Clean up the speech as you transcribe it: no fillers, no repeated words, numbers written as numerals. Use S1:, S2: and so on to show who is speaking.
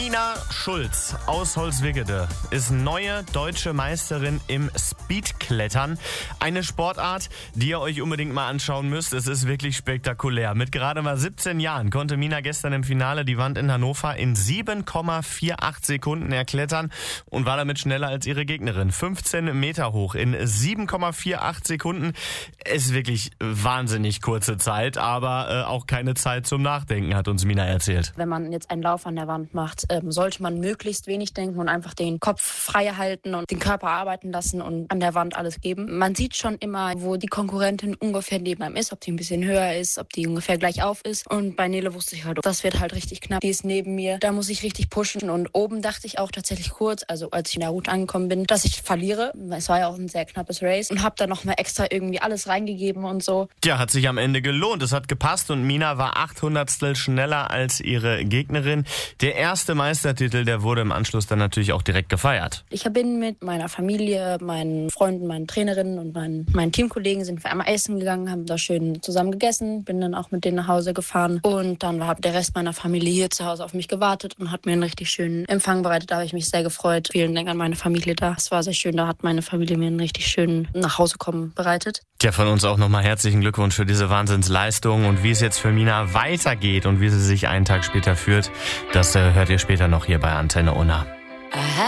S1: Mina Schulz aus Holzwickede ist neue deutsche Meisterin im Speedklettern. Eine Sportart, die ihr euch unbedingt mal anschauen müsst. Es ist wirklich spektakulär. Mit gerade mal 17 Jahren konnte Mina gestern im Finale die Wand in Hannover in 7,48 Sekunden erklettern und war damit schneller als ihre Gegnerin. 15 Meter hoch in 7,48 Sekunden. Ist wirklich wahnsinnig kurze Zeit, aber auch keine Zeit zum Nachdenken, hat uns Mina erzählt.
S2: Wenn man jetzt einen Lauf an der Wand macht, sollte man möglichst wenig denken und einfach den Kopf frei halten und den Körper arbeiten lassen und an der Wand alles geben. Man sieht schon immer, wo die Konkurrentin ungefähr neben einem ist, ob die ein bisschen höher ist, ob die ungefähr gleich auf ist. Und bei Nele wusste ich halt, das wird halt richtig knapp. Die ist neben mir, da muss ich richtig pushen. Und oben dachte ich auch tatsächlich kurz, also als ich in der Route angekommen bin, dass ich verliere. Es war ja auch ein sehr knappes Race und habe da nochmal extra irgendwie alles reingegeben und so.
S1: Tja, hat sich am Ende gelohnt. Es hat gepasst und Mina war 800stel schneller als ihre Gegnerin. Der erste Meistertitel, der wurde im Anschluss dann natürlich auch direkt gefeiert.
S2: Ich bin mit meiner Familie, meinen Freunden, meinen Trainerinnen und meinen Teamkollegen sind wir einmal essen gegangen, haben da schön zusammen gegessen, bin dann auch mit denen nach Hause gefahren und dann hat der Rest meiner Familie hier zu Hause auf mich gewartet und hat mir einen richtig schönen Empfang bereitet. Da habe ich mich sehr gefreut. Vielen Dank an meine Familie da. Es war sehr schön, da hat meine Familie mir einen richtig schönen Nachhausekommen bereitet.
S1: Tja, von uns auch nochmal herzlichen Glückwunsch für diese Wahnsinnsleistung und wie es jetzt für Mina weitergeht und wie sie sich einen Tag später führt, das hört ihr später noch hier bei Antenne Unna.